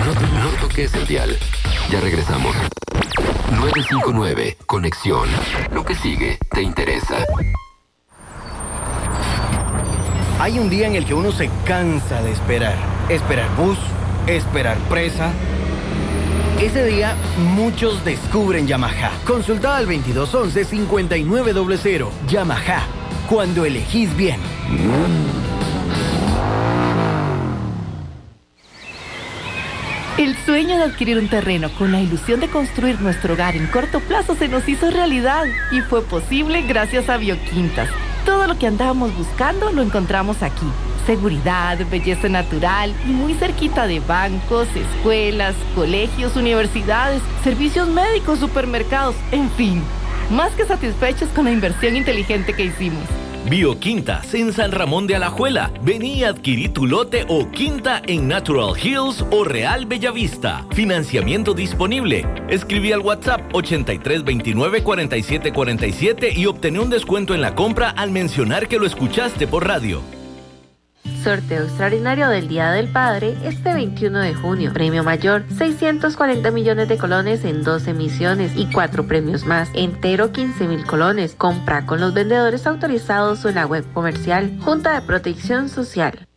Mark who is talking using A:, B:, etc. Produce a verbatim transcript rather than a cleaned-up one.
A: No, no toques el dial. Ya regresamos. nueve cinco nueve, Conexión. Lo que sigue te interesa.
B: Hay un día en el que uno se cansa de esperar. Esperar bus, esperar presa. Ese día, muchos descubren Yamaha. Consulta al veintidós once cincuenta y nueve cero. Yamaha. Cuando elegís bien.
C: El sueño de adquirir un terreno con la ilusión de construir nuestro hogar en corto plazo se nos hizo realidad y fue posible gracias a Bioquintas. Todo lo que andábamos buscando lo encontramos aquí. Seguridad, belleza natural y muy cerquita de bancos, escuelas, colegios, universidades, servicios médicos, supermercados, en fin. Más que satisfechos con la inversión inteligente que hicimos.
D: Bioquintas en San Ramón de Alajuela. Vení a adquirir tu lote o quinta en Natural Hills o Real Bellavista. Financiamiento disponible. Escribí al WhatsApp ochenta y tres veintinueve cuarenta y siete cuarenta y siete y obtené un descuento en la compra al mencionar que lo escuchaste por radio.
E: Sorteo extraordinario del Día del Padre este veintiuno de junio. Premio mayor, seiscientos cuarenta millones de colones en dos emisiones y cuatro premios más. Entero quince mil colones. Compra con los vendedores autorizados o en la web comercial. Junta de Protección Social.